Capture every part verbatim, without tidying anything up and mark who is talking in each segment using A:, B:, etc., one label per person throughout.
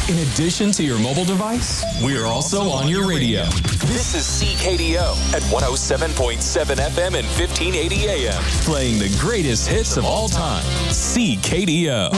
A: In addition to your mobile device, we are also on your radio.
B: This is C K D O at one oh seven point seven F M and fifteen eighty A M.
A: Playing the greatest hits of all time. C K D O.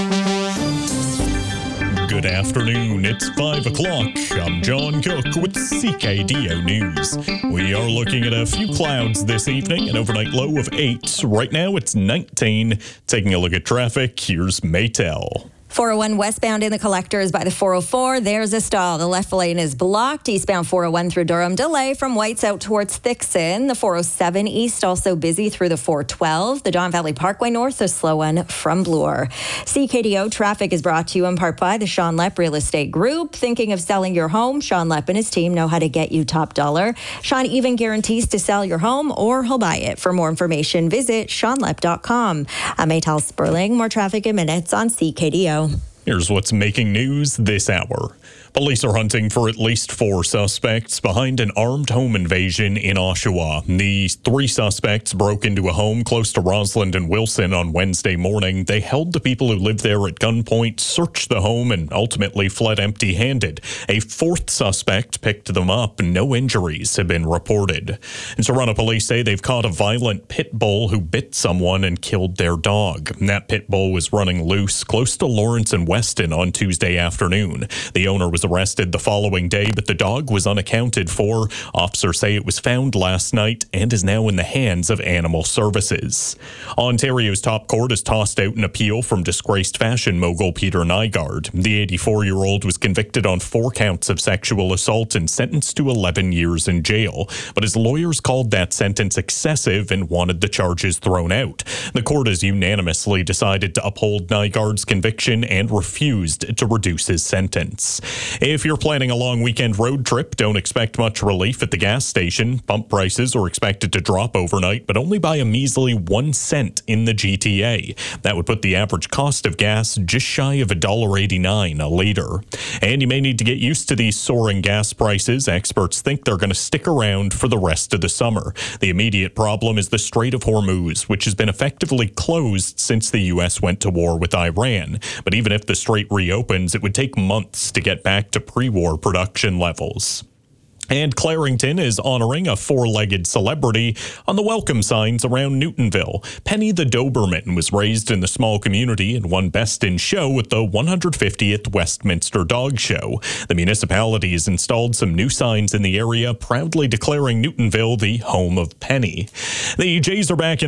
C: Good afternoon. It's five o'clock. I'm John Cook with C K D O News. We are looking at a few clouds this evening, an overnight low of eight. Right now it's nineteen. Taking a look at traffic, here's Maytel.
D: four oh one westbound in the collectors by the four oh four. There's a stall. The left lane is blocked. Eastbound four oh one through Durham. Delay from Whites out towards Thixon. The four oh seven east also busy through the four twelve. The Don Valley Parkway north, a slow one from Bloor. C K D O traffic is brought to you in part by the Sean Lepp Real Estate Group. Thinking of selling your home? Sean Lepp and his team know how to get you top dollar. Sean even guarantees to sell your home or he'll buy it. For more information, visit sean lepp dot com. I'm Maytel Sperling. More traffic in minutes on C K D O.
C: Here's what's making news this hour. Police are hunting for at least four suspects behind an armed home invasion in Oshawa. The three suspects broke into a home close to Rossland and Wilson on Wednesday morning. They held the people who lived there at gunpoint, searched the home, and ultimately fled empty-handed. A fourth suspect picked them up. No injuries have been reported. And Toronto police say they've caught a violent pit bull who bit someone and killed their dog. That pit bull was running loose close to Lawrence and Weston on Tuesday afternoon. The owner was arrested the following day, but the dog was unaccounted for. Officers say it was found last night and is now in the hands of Animal Services. Ontario's top court has tossed out an appeal from disgraced fashion mogul Peter Nygard. The eighty-four-year-old was convicted on four counts of sexual assault and sentenced to eleven years in jail, but his lawyers called that sentence excessive and wanted the charges thrown out. The court has unanimously decided to uphold Nygard's conviction and refused to reduce his sentence. If you're planning a long weekend road trip, don't expect much relief at the gas station. Pump prices are expected to drop overnight, but only by a measly one cent in the G T A. That would put the average cost of gas just shy of one dollar eighty-nine a litre. And you may need to get used to these soaring gas prices. Experts think they're going to stick around for the rest of the summer. The immediate problem is the Strait of Hormuz, which has been effectively closed since the U S went to war with Iran. But even if the strait reopens, it would take months to get back to pre-war production levels. And Clarington is honoring a four-legged celebrity on the welcome signs around Newtonville. Penny the Doberman was raised in the small community and won Best in Show at the one hundred fiftieth Westminster Dog Show. The municipality has installed some new signs in the area, proudly declaring Newtonville the home of Penny. The Jays are back in